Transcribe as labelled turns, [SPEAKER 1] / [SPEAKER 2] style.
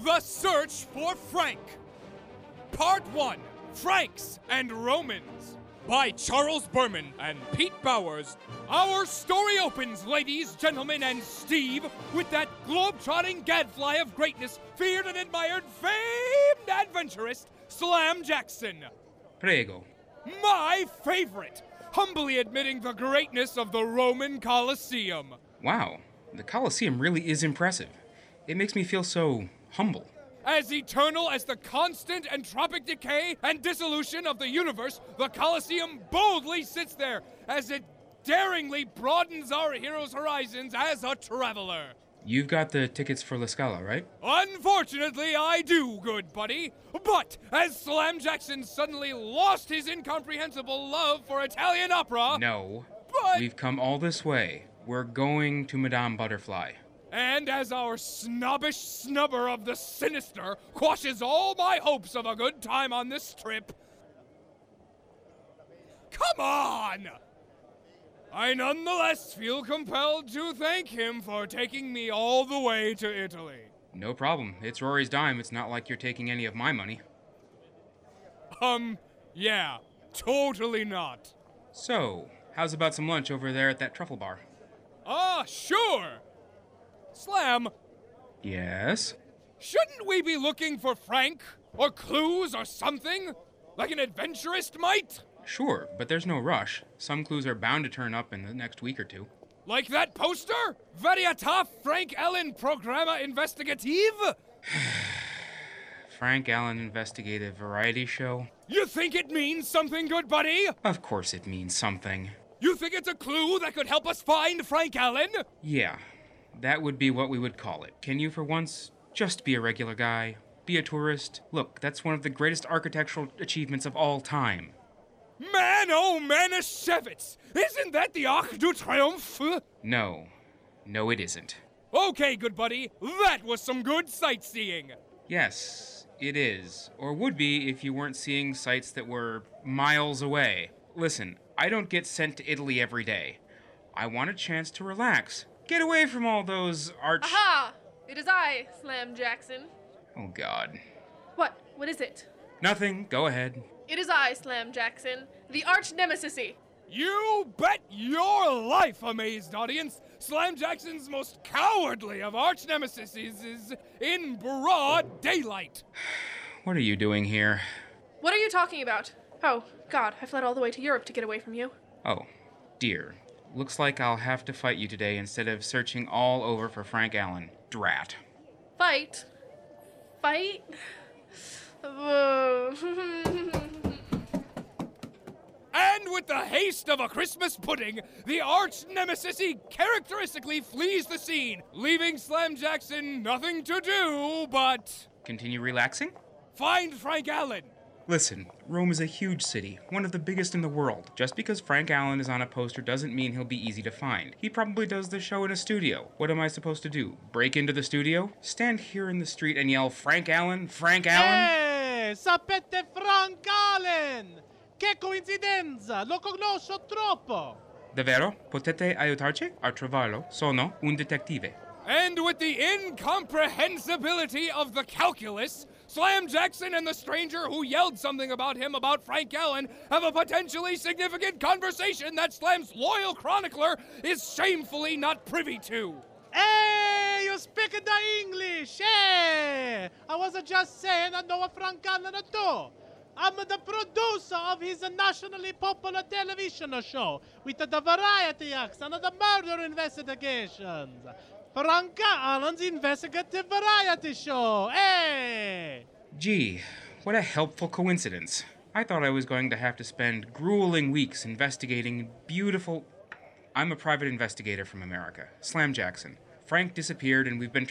[SPEAKER 1] The Search for Frank. Part 1, Franks and Romans. By Charles Berman and Pete Bowers. Our story opens, ladies, gentlemen, and Steve, with that globe-trotting gadfly of greatness, feared and admired, famed adventurist, Slam Jackson.
[SPEAKER 2] Prego.
[SPEAKER 1] My favorite, humbly admitting the greatness of the Roman Colosseum.
[SPEAKER 2] Wow, the Colosseum really is impressive. It makes me feel so humble.
[SPEAKER 1] As eternal as the constant entropic decay and dissolution of the universe, the Colosseum boldly sits there as it daringly broadens our hero's horizons as a traveler.
[SPEAKER 2] You've got the tickets for La Scala, right?
[SPEAKER 1] Unfortunately, I do, good buddy. But as Slam Jackson suddenly lost his incomprehensible love for Italian opera...
[SPEAKER 2] No.
[SPEAKER 1] But...
[SPEAKER 2] We've come all this way. We're going to Madame Butterfly.
[SPEAKER 1] And as our snobbish snubber of the sinister quashes all my hopes of a good time on this trip... Come on! I nonetheless feel compelled to thank him for taking me all the way to Italy.
[SPEAKER 2] No problem. It's Rory's dime. It's not like you're taking any of my money.
[SPEAKER 1] Yeah, totally not.
[SPEAKER 2] So, how's about some lunch over there at that truffle bar?
[SPEAKER 1] Sure! Slam,
[SPEAKER 2] Yes?
[SPEAKER 1] shouldn't we be looking for Frank? Or clues or something? Like an adventurist might?
[SPEAKER 2] Sure, but there's no rush. Some clues are bound to turn up in the next week or two.
[SPEAKER 1] Like that poster? Varietà Frank Allen Programma Investigative?
[SPEAKER 2] Frank Allen Investigative Variety Show?
[SPEAKER 1] You think it means something, good buddy?
[SPEAKER 2] Of course it means something.
[SPEAKER 1] You think it's a clue that could help us find Frank Allen?
[SPEAKER 2] Yeah, that would be what we would call it. Can you, for once, just be a regular guy? Be a tourist? Look, that's one of the greatest architectural achievements of all time.
[SPEAKER 1] Man, oh Manischewitz! Isn't that the Arc de Triomphe?
[SPEAKER 2] No. No, it isn't.
[SPEAKER 1] Okay, good buddy, that was some good sightseeing.
[SPEAKER 2] Yes, it is. Or would be if you weren't seeing sights that were miles away. Listen, I don't get sent to Italy every day. I want a chance to relax. Get away from all those
[SPEAKER 3] Aha! It is I, Slam Jackson.
[SPEAKER 2] Oh, God.
[SPEAKER 3] What? What is it?
[SPEAKER 2] Nothing. Go ahead.
[SPEAKER 3] It is I, Slam Jackson, the arch nemesis-y.
[SPEAKER 1] You bet your life, amazed audience! Slam Jackson's most cowardly of arch nemesis is in broad daylight.
[SPEAKER 2] What are you doing here?
[SPEAKER 3] What are you talking about? Oh, God, I fled all the way to Europe to get away from you.
[SPEAKER 2] Oh, dear. Looks like I'll have to fight you today instead of searching all over for Frank Allen. Drat.
[SPEAKER 3] Fight? Fight?
[SPEAKER 1] And with the haste of a Christmas pudding, the arch nemesis characteristically flees the scene, leaving Slam Jackson nothing to do but...
[SPEAKER 2] Continue relaxing?
[SPEAKER 1] find Frank Allen!
[SPEAKER 2] Listen, Rome is a huge city, one of the biggest in the world. Just because Frank Allen is on a poster doesn't mean he'll be easy to find. He probably does the show in a studio. What am I supposed to do? Break into the studio? Stand here in the street and yell, Frank Allen? Frank Allen?
[SPEAKER 4] Hey, sapete Frank Allen? Che coincidenza! Lo conosco troppo!
[SPEAKER 2] Davvero? Potete aiutarci a trovarlo? Sono un detective.
[SPEAKER 1] And with the incomprehensibility of the calculus, Slam Jackson and the stranger who yelled something about him about Frank Allen have a potentially significant conversation that Slam's loyal chronicler is shamefully not privy to.
[SPEAKER 4] Hey, you speak the English! Hey! I was just saying I know a Frank Allen too. I'm the producer of his nationally popular television show with the variety acts and the murder investigations. Frank Allen's Investigative Variety Show. Hey!
[SPEAKER 2] Gee, what a helpful coincidence. I thought I was going to have to spend grueling weeks investigating beautiful... I'm a private investigator from America, Slam Jackson. Frank disappeared and we've been